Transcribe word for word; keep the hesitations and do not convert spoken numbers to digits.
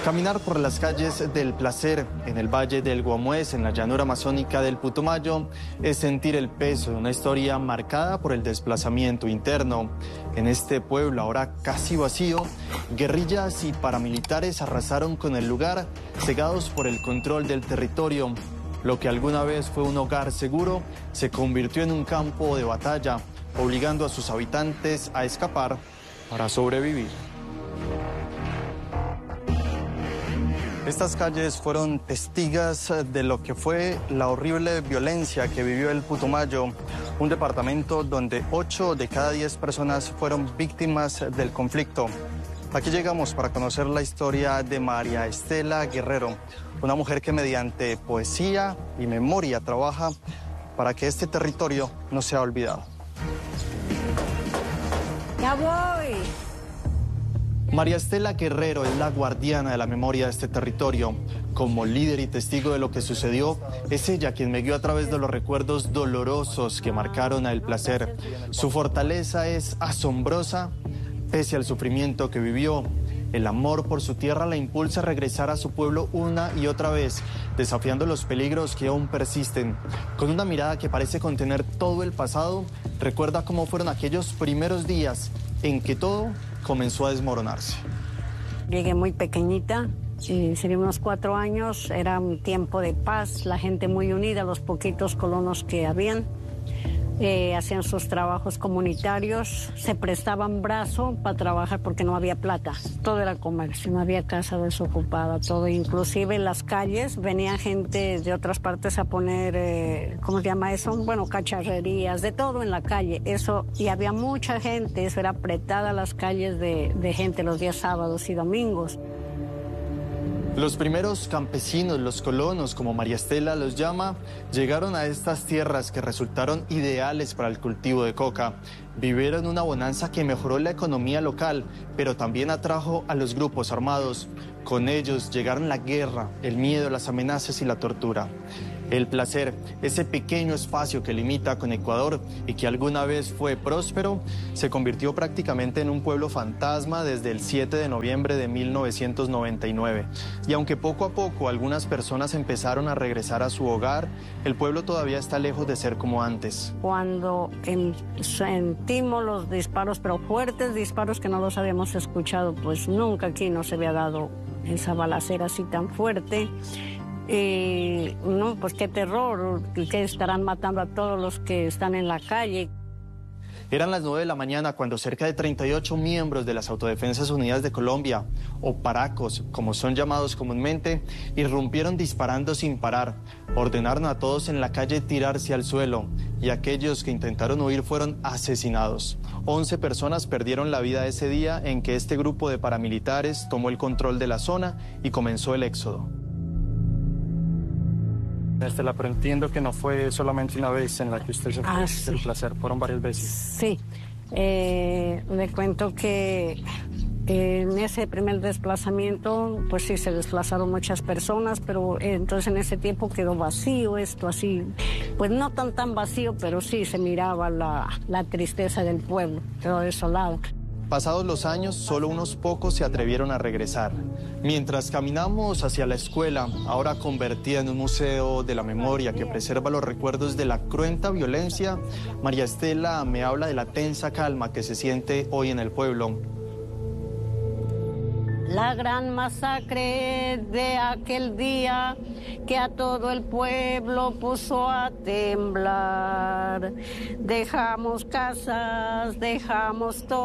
Caminar por las calles del placer en el Valle del Guamués, en la llanura amazónica del Putumayo, es sentir el peso de una historia marcada por el desplazamiento interno. En este pueblo, ahora casi vacío, guerrillas y paramilitares arrasaron con el lugar, cegados por el control del territorio. Lo que alguna vez fue un hogar seguro, se convirtió en un campo de batalla, obligando a sus habitantes a escapar para sobrevivir. Estas calles fueron testigos de lo que fue la horrible violencia que vivió el Putumayo, un departamento donde ocho de cada diez personas fueron víctimas del conflicto. Aquí llegamos para conocer la historia de María Estela Guerrero, una mujer que mediante poesía y memoria trabaja para que este territorio no sea olvidado. ¡Ya voy! María Estela Guerrero es la guardiana de la memoria de este territorio. Como líder y testigo de lo que sucedió, es ella quien me guió a través de los recuerdos dolorosos que marcaron a El Placer. Su fortaleza es asombrosa, pese al sufrimiento que vivió. El amor por su tierra la impulsa a regresar a su pueblo una y otra vez, desafiando los peligros que aún persisten. Con una mirada que parece contener todo el pasado, recuerda cómo fueron aquellos primeros días en que todo comenzó a desmoronarse. Llegué muy pequeñita, eh, sería unos cuatro años, era un tiempo de paz, la gente muy unida, los poquitos colonos que habían, eh, hacían sus trabajos comunitarios, se prestaban brazo para trabajar porque no había plata, todo era comercio, no había casa desocupada, todo, inclusive en las calles venía gente de otras partes a poner, eh, ¿cómo se llama eso? Bueno, cacharrerías, de todo en la calle, eso, y había mucha gente, eso era apretada las calles de, de gente los días sábados y domingos. Los primeros campesinos, los colonos, como María Estela los llama, llegaron a estas tierras que resultaron ideales para el cultivo de coca. Vivieron una bonanza que mejoró la economía local, pero también atrajo a los grupos armados. Con ellos llegaron la guerra, el miedo, las amenazas y la tortura. El Placer, ese pequeño espacio que limita con Ecuador y que alguna vez fue próspero, se convirtió prácticamente en un pueblo fantasma desde el siete de noviembre de mil novecientos noventa y nueve. Y aunque poco a poco algunas personas empezaron a regresar a su hogar, el pueblo todavía está lejos de ser como antes. Cuando en, sentimos los disparos, pero fuertes disparos que no los habíamos escuchado, pues nunca aquí no se había dado esa balacera así tan fuerte. Y no, pues qué terror, que estarán matando a todos los que están en la calle. Eran las nueve de la mañana cuando cerca de treinta y ocho miembros de las Autodefensas Unidas de Colombia, o paracos, como son llamados comúnmente, irrumpieron disparando sin parar. Ordenaron a todos en la calle tirarse al suelo, y aquellos que intentaron huir fueron asesinados. once personas perdieron la vida ese día en que este grupo de paramilitares tomó el control de la zona y comenzó el éxodo. Estela, pero entiendo que no fue solamente una vez en la que usted se fue ah, del sí. Placer, fueron varias veces. Sí, eh, le cuento que en ese primer desplazamiento, pues sí, se desplazaron muchas personas, pero entonces en ese tiempo quedó vacío esto, así, pues no tan tan vacío, pero sí se miraba la, la tristeza del pueblo, quedó desolado. Pasados los años, solo unos pocos se atrevieron a regresar. Mientras caminamos hacia la escuela, ahora convertida en un museo de la memoria que preserva los recuerdos de la cruenta violencia, María Estela me habla de la tensa calma que se siente hoy en el pueblo. La gran masacre de aquel día que a todo el pueblo puso a temblar. Dejamos casas, dejamos todo.